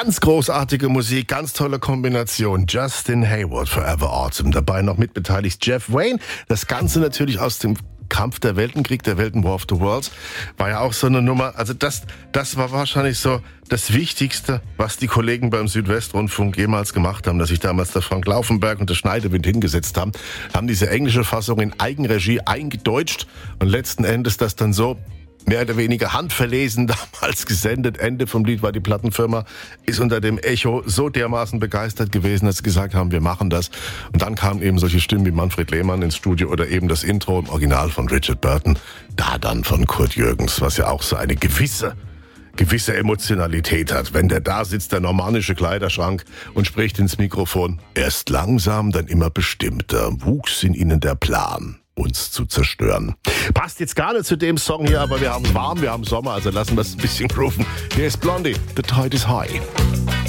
Ganz großartige Musik, ganz tolle Kombination. Justin Hayward, Forever Autumn. Dabei noch mitbeteiligt Jeff Wayne. Das Ganze natürlich aus dem Kampf der Welten, Krieg der Welten, War of the Worlds. War ja auch so eine Nummer. Also das war wahrscheinlich so das Wichtigste, was die Kollegen beim Südwestrundfunk jemals gemacht haben, dass sich damals der Frank Laufenberg und der Schneidewind hingesetzt haben diese englische Fassung in Eigenregie eingedeutscht und letzten Endes das dann so mehr oder weniger handverlesen damals gesendet. Ende vom Lied war die Plattenfirma, ist unter dem Echo so dermaßen begeistert gewesen, dass sie gesagt haben, wir machen das. Und dann kamen eben solche Stimmen wie Manfred Lehmann ins Studio oder eben das Intro im Original von Richard Burton, da dann von Kurt Jürgens, was ja auch so eine gewisse Emotionalität hat. Wenn der da sitzt, der normannische Kleiderschrank und spricht ins Mikrofon. Erst langsam, dann immer bestimmter wuchs in ihnen der Plan, uns zu zerstören. Passt jetzt gar nicht zu dem Song hier, aber wir haben warm, wir haben Sommer, also lassen wir es ein bisschen grooven. Hier ist Blondie, The Tide is High.